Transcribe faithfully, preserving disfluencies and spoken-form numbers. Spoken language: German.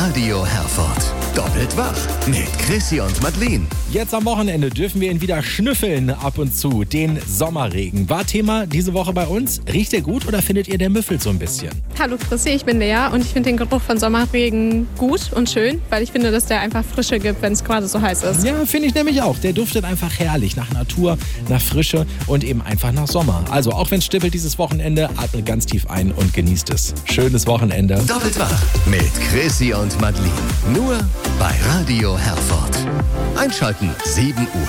Radio Herford. Doppelt wach mit Chrissy und Madeleine. Jetzt am Wochenende dürfen wir ihn wieder schnüffeln ab und zu. Den Sommerregen. War Thema diese Woche bei uns. Riecht der gut oder findet ihr, der müffelt so ein bisschen? Hallo Chrissy, ich bin Lea und ich finde den Geruch von Sommerregen gut und schön, weil ich finde, dass der einfach Frische gibt, wenn es gerade so heiß ist. Ja, finde ich nämlich auch. Der duftet einfach herrlich nach Natur, nach Frische und eben einfach nach Sommer. Also auch wenn es stippelt dieses Wochenende, atmet ganz tief ein und genießt es. Schönes Wochenende. Doppelt wach mit Chrissy und Madeleine. Nur bei Radio Herford. Einschalten sieben Uhr.